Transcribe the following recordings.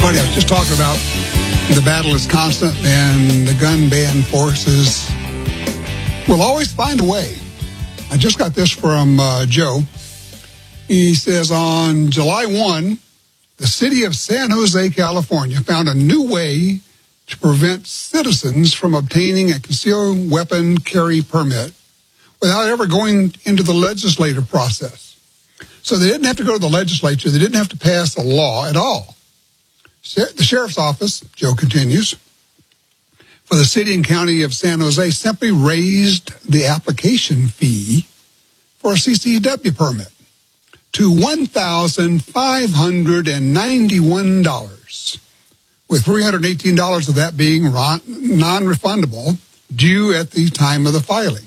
Funny, I was just talking about the battle is constant and the gun ban forces will always find a way. I just got this from Joe. He says on July 1, the city of San Jose, California found a new way to prevent citizens from obtaining a concealed weapon carry permit without ever going into the legislative process. So they didn't have to go to the legislature. They didn't have to pass a law at all. The sheriff's office, Joe continues, for the city and county of San Jose simply raised the application fee for a CCW permit to $1,591, with $318 of that being non-refundable due at the time of the filing.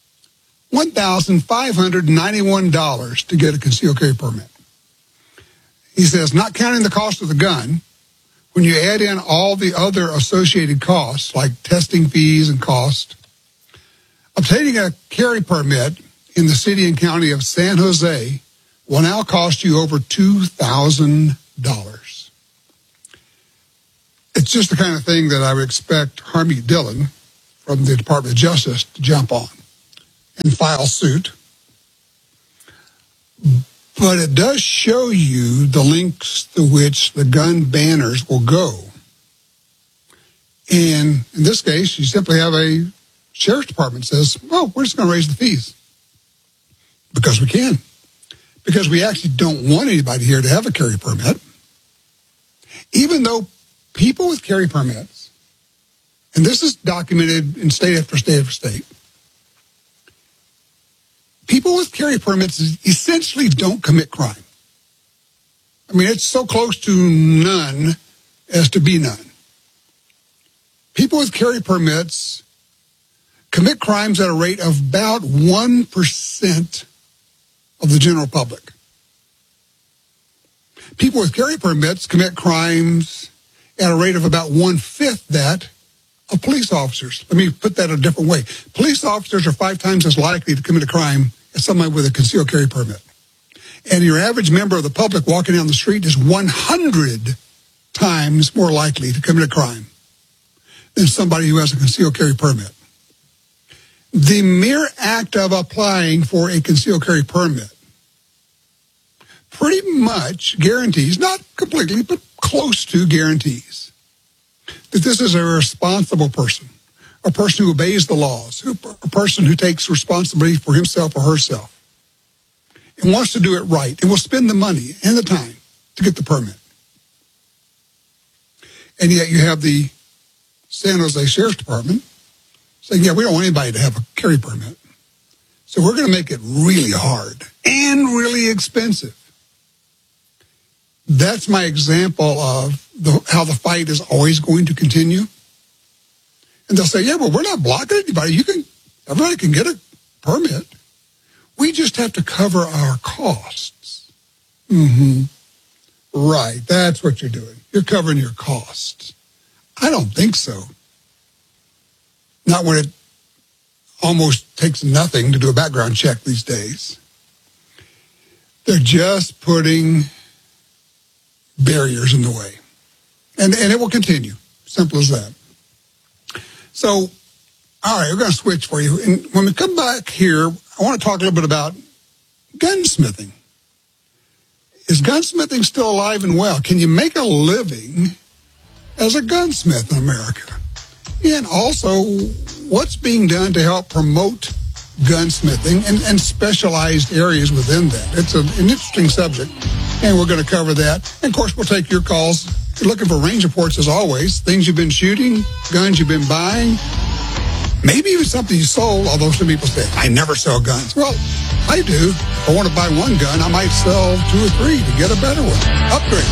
$1,591 to get a concealed carry permit. He says, not counting the cost of the gun, when you add in all the other associated costs, like testing fees and cost, obtaining a carry permit in the city and county of San Jose will now cost you over $2,000. It's just the kind of thing that I would expect Harmeet Dillon from the Department of Justice to jump on and file suit. But it does show you the links to which the gun banners will go. And in this case, you simply have a sheriff's department says, well, we're just going to raise the fees. Because we can. Because we actually don't want anybody here to have a carry permit. Even though people with carry permits, and this is documented in state after state after state, people with carry permits essentially don't commit crime. I mean, it's so close to none as to be none. People with carry permits commit crimes at a rate of about 1% of the general public. People with carry permits commit crimes at a rate of about 1/5 that of police officers. Let me put that a different way. Police officers are 5 times as likely to commit a crime as somebody with a concealed carry permit. And your average member of the public walking down the street is 100 times more likely to commit a crime than somebody who has a concealed carry permit. The mere act of applying for a concealed carry permit pretty much guarantees, not completely, but close to guarantees, that this is a responsible person, a person who obeys the laws, a person who takes responsibility for himself or herself and wants to do it right and will spend the money and the time to get the permit. And yet you have the San Jose Sheriff's Department saying, yeah, we don't want anybody to have a carry permit. So we're going to make it really hard and really expensive. That's my example of how the fight is always going to continue. And they'll say, yeah, well, we're not blocking anybody. Everybody can get a permit. We just have to cover our costs. Right, that's what you're doing. You're covering your costs. I don't think so. Not when it almost takes nothing to do a background check these days. They're just putting barriers in the way. And it will continue. Simple as that. So, all right, we're going to switch for you. And when we come back here, I want to talk a little bit about gunsmithing. Is gunsmithing still alive and well? Can you make a living as a gunsmith in America? And also, what's being done to help promote gunsmithing and specialized areas within that? It's an interesting subject, and we're going to cover that. And, of course, we'll take your calls. If you're looking for range reports, as always, things you've been shooting, guns you've been buying, maybe even something you sold, although some people say, I never sell guns. Well, I do. If I want to buy one gun, I might sell 2 or 3 to get a better one. Upgrade.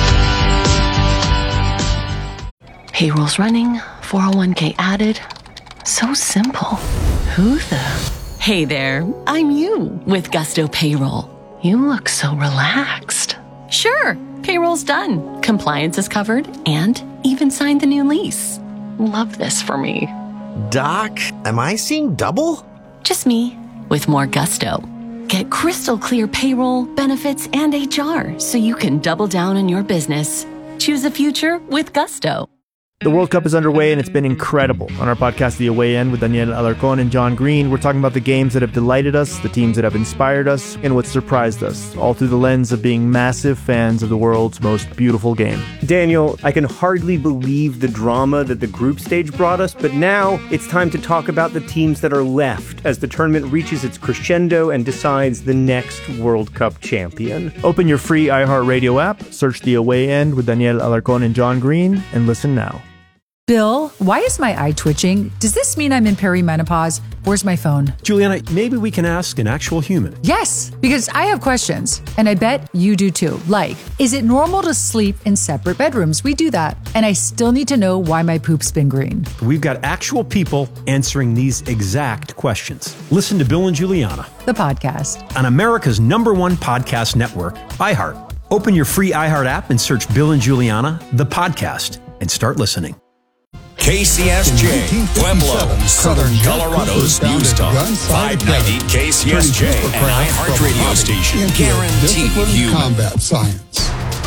Payroll's running, 401k added. So simple. Who the? Hey there, I'm you with Gusto Payroll. You look so relaxed. Sure, payroll's done. Compliance is covered and even signed the new lease. Love this for me. Doc, am I seeing double? Just me with more gusto. Get crystal clear payroll, benefits, and HR so you can double down on your business. Choose a future with Gusto. The World Cup is underway and it's been incredible. On our podcast, The Away End, with Daniel Alarcón and John Green, we're talking about the games that have delighted us, the teams that have inspired us, and what surprised us, all through the lens of being massive fans of the world's most beautiful game. Daniel, I can hardly believe the drama that the group stage brought us, but now it's time to talk about the teams that are left as the tournament reaches its crescendo and decides the next World Cup champion. Open your free iHeartRadio app, search The Away End with Daniel Alarcón and John Green, and listen now. Bill, why is my eye twitching? Does this mean I'm in perimenopause? Where's my phone? Juliana, maybe we can ask an actual human. Yes, because I have questions, and I bet you do too. Like, is it normal to sleep in separate bedrooms? We do that. And I still need to know why my poop's been green. We've got actual people answering these exact questions. Listen to Bill and Juliana, The podcast. on America's ¡1 podcast network, iHeart. Open your free iHeart app and search Bill and Juliana, the podcast, and start listening. KCSJ, Pueblo, Southern Colorado's News Talk, 590 KCSJ, an iHeart radio station, guaranteed you. Combat science.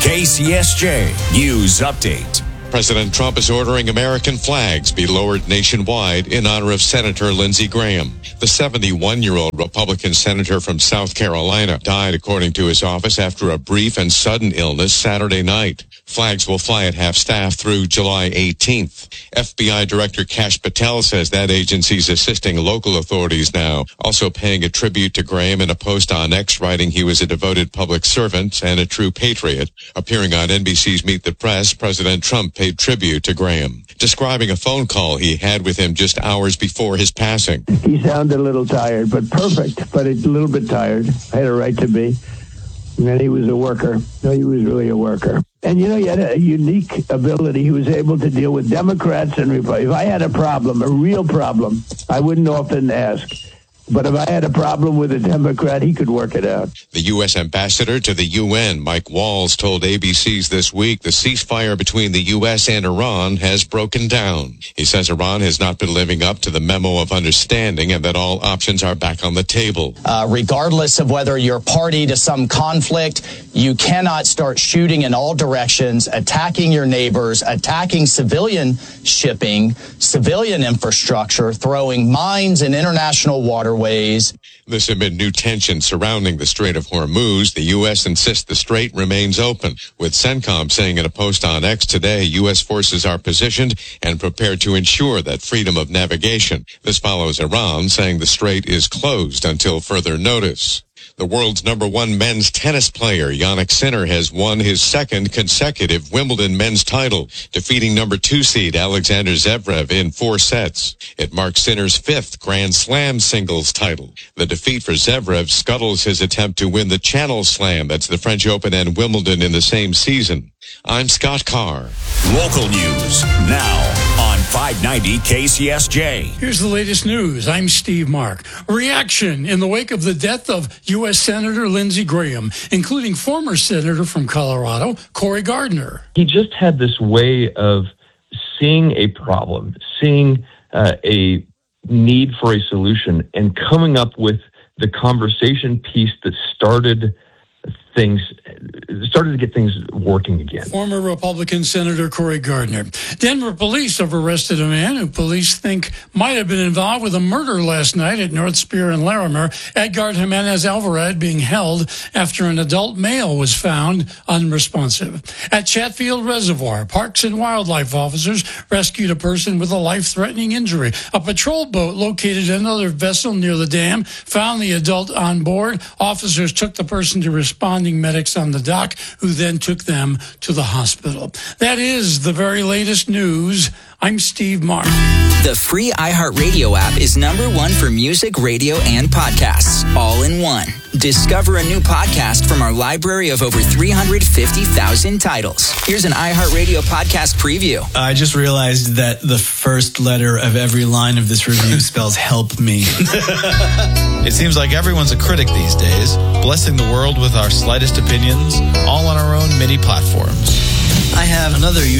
KCSJ News Update. President Trump is ordering American flags be lowered nationwide in honor of Senator Lindsey Graham. The 71-year-old Republican senator from South Carolina died, according to his office, after a brief and sudden illness Saturday night. Flags will fly at half-staff through July 18th. FBI Director Kash Patel says that agency's assisting local authorities now, also paying a tribute to Graham in a post on X, writing he was a devoted public servant and a true patriot. Appearing on NBC's Meet the Press, President Trump paid tribute to Graham, describing a phone call he had with him just hours before his passing. He sounded a little tired, but perfect, but a little bit tired. I had a right to be. And he was a worker. No, he was really a worker. And, you know, he had a unique ability. He was able to deal with Democrats and Republicans. If I had a problem, a real problem, I wouldn't often ask. But if I had a problem with a Democrat, he could work it out. The U.S. ambassador to the UN, Mike Walls, told ABC's This Week the ceasefire between the U.S. and Iran has broken down. He says Iran has not been living up to the memo of understanding and that all options are back on the table. Regardless of whether you're party to some conflict, you cannot start shooting in all directions, attacking your neighbors, attacking civilian shipping, civilian infrastructure, throwing mines in international waterways. This amid new tension surrounding the Strait of Hormuz. The U.S. insists the strait remains open, with CENTCOM saying in a post on X today, U.S. forces are positioned and prepared to ensure that freedom of navigation. This follows Iran saying the strait is closed until further notice. The world's #1 men's tennis player, Jannik Sinner, has won his second consecutive Wimbledon men's title, defeating #2 seed Alexander Zverev in 4 sets. It marks Sinner's 5th Grand Slam singles title. The defeat for Zverev scuttles his attempt to win the Channel Slam, that's the French Open and Wimbledon in the same season. I'm Scott Carr. Local news now on 590 KCSJ. Here's the latest news. I'm Steve Mark. Reaction in the wake of the death of U.S. Senator Lindsey Graham, including former Senator from Colorado, Cory Gardner. He just had this way of seeing a problem, seeing a need for a solution, and coming up with the conversation piece that started to get things working again. Former Republican Senator Cory Gardner. Denver police have arrested a man who police think might have been involved with a murder last night at North Spear and Larimer. Edgar Jimenez Alvarez being held after an adult male was found unresponsive. At Chatfield Reservoir, Parks and Wildlife officers rescued a person with a life-threatening injury. A patrol boat located another vessel near the dam, found the adult on board. Officers took the person to responding medics on the dock, who then took them to the hospital. That is the very latest news. I'm Steve Mark. The free iHeartRadio app is #1 for music, radio, and podcasts, all in one. Discover a new podcast from our library of over 350,000 titles. Here's an iHeartRadio podcast preview. I just realized that the first letter of every line of this review spells help me. It seems like everyone's a critic these days, blessing the world with our slightest opinions, all on our own mini platforms. I have another